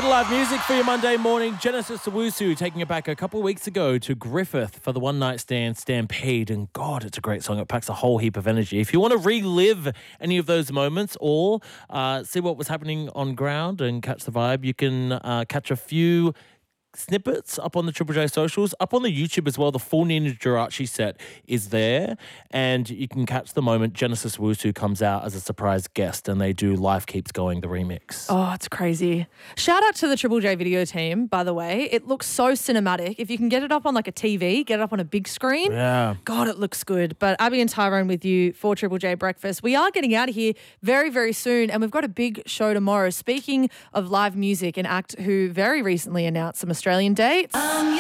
Bit of live music for your Monday morning. Genesis Owusu taking it back a couple of weeks ago to Griffith for the One Night Stand Stampede. And God, it's a great song. It packs a whole heap of energy. If you want to relive any of those moments or see what was happening on ground and catch the vibe, you can catch a few snippets up on the Triple J socials, up on the YouTube as well. The full Nina Geraci set is there, and you can catch the moment Genesis Owusu comes out as a surprise guest and they do Life Keeps Going, the remix. Oh, it's crazy. Shout out to the Triple J video team, by the way. It looks so cinematic. If you can get it up on like a TV, get it up on a big screen. Yeah. God, it looks good. But Abby and Tyrone with you for Triple J Breakfast. We are getting out of here very, very soon, and we've got a big show tomorrow. Speaking of live music, an act who very recently announced some Australian dates.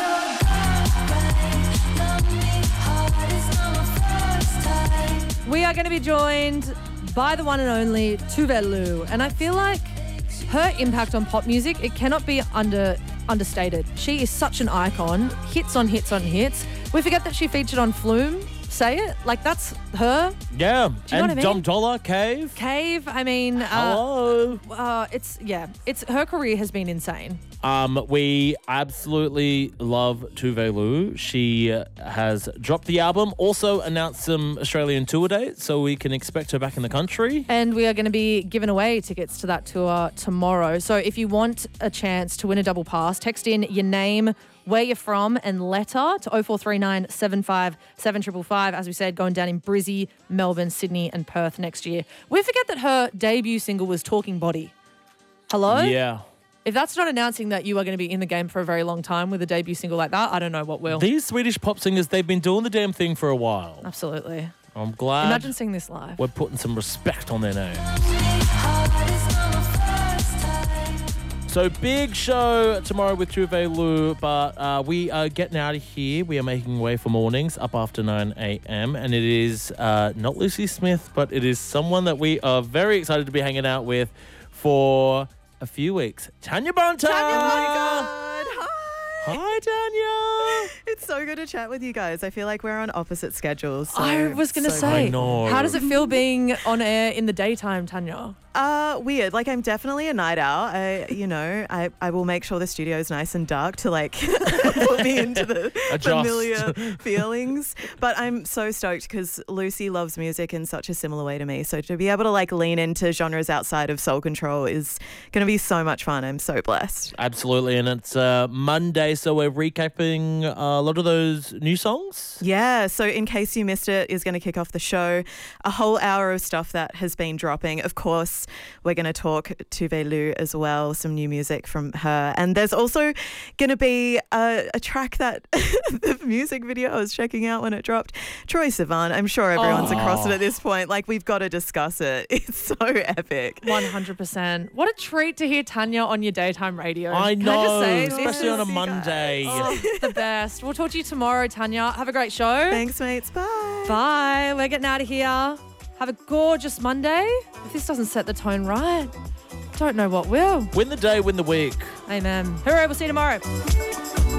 We are going to be joined by the one and only Tuvelu, and I feel like her impact on pop music, it cannot be understated. She is such an icon, hits on hits on hits. We forget that she featured on Flume. Say it, like that's her. Yeah, Do you know and what I mean? Dom Dollar, Cave. I mean, Hello. it's her career has been insane. We absolutely love Tuvelu. She has dropped the album, also announced some Australian tour dates, so we can expect her back in the country. And we are going to be giving away tickets to that tour tomorrow. So if you want a chance to win a double pass, text in your name, where you're from, and letter to 0439 75 7555. As we said, going down in Brizzy, Melbourne, Sydney and Perth next year. We forget that her debut single was Talking Body. Hello? Yeah. If that's not announcing that you are going to be in the game for a very long time with a debut single like that, I don't know what will. These Swedish pop singers, they've been doing the damn thing for a while. Absolutely. I'm glad Imagine singing this live. we're putting some respect on their names. So big show tomorrow with Tuvelu, but we are getting out of here. We are making way for mornings up after 9 a.m. And it is not Lucy Smith, but it is someone that we are very excited to be hanging out with for a few weeks. Tanya Bonta! Hi, Tanya! It's so good to chat with you guys. I feel like we're on opposite schedules. So I was going to so say, I know. how does it feel being on air in the daytime, Tanya? Weird. Like, I'm definitely a night owl. I will make sure the studio is nice and dark to like put me into the Adjust. familiar feelings. But I'm so stoked because Lucy loves music in such a similar way to me. So to be able to like lean into genres outside of Soul Control is going to be so much fun. I'm so blessed. Absolutely, and it's Monday, so we're recapping a lot of those new songs. Yeah, so in case you missed it, is going to kick off the show. A whole hour of stuff that has been dropping. Of course, we're going to talk Tuvelu as well, some new music from her. And there's also going to be a track that the music video I was checking out when it dropped. Troye Sivan, I'm sure everyone's across it at this point. Like, we've got to discuss it. It's so epic. 100%. What a treat to hear Tanya on your daytime radio. I Can know, I just say, especially on a you Monday. oh, the best. We'll talk to you tomorrow, Tanya. Have a great show. Thanks, mates. Bye. Bye. We're getting out of here. Have a gorgeous Monday. If this doesn't set the tone right, don't know what will. Win the day, win the week. Amen. Hooray. We'll see you tomorrow.